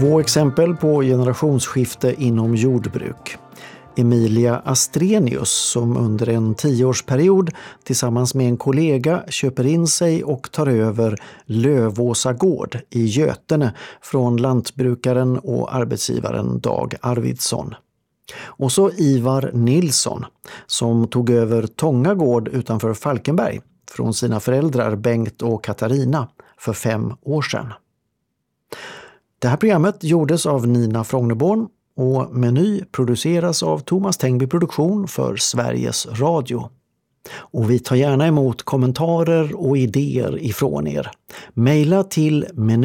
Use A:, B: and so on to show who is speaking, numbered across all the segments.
A: 2 exempel på generationsskifte inom jordbruk. Emilia Astrenius som under en 10-årsperiod tillsammans med en kollega köper in sig och tar över Lövåsa gård i Götene från lantbrukaren och arbetsgivaren Dag Arvidsson. Och så Ivar Nilsson som tog över Tånga gård utanför Falkenberg från sina föräldrar Bengt och Katarina för 5 år sedan. Det här programmet gjordes av Nina Frogneborn och Meny produceras av Thomas Tengby Produktion för Sveriges Radio. Och vi tar gärna emot kommentarer och idéer ifrån er. Maila till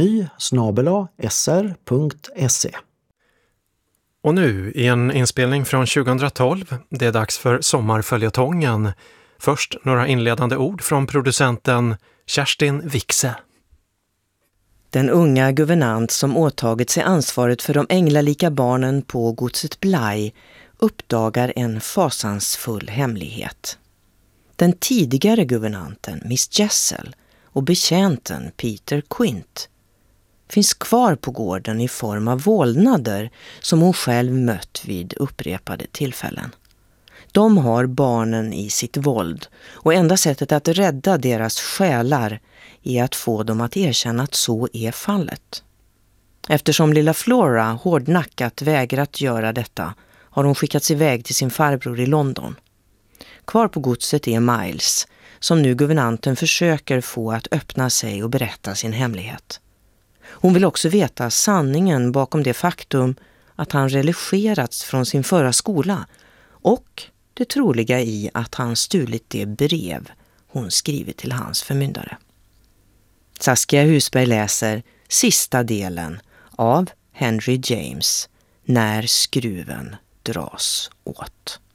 A: meny@sr.se.
B: Och nu i en inspelning från 2012, det är dags för sommarföljetongen. Först några inledande ord från producenten Kerstin Wixe.
C: Den unga guvernant som åtagit sig ansvaret för de änglalika barnen på godset Blaj uppdagar en fasansfull hemlighet. Den tidigare guvernanten Miss Jessel och betjänten Peter Quint finns kvar på gården i form av vålnader som hon själv mött vid upprepade tillfällen. De har barnen i sitt våld och enda sättet att rädda deras själar är att få dem att erkänna att så är fallet. Eftersom lilla Flora hårdnackat vägrat göra detta har hon skickats iväg till sin farbror i London. Kvar på godset är Miles, som nu guvernanten försöker få att öppna sig och berätta sin hemlighet. Hon vill också veta sanningen bakom det faktum att han religerats från sin förra skola och det troliga i att han stulit det brev hon skrivit till hans förmyndare. Saskia Husberg läser sista delen av Henry James, När skruven dras åt.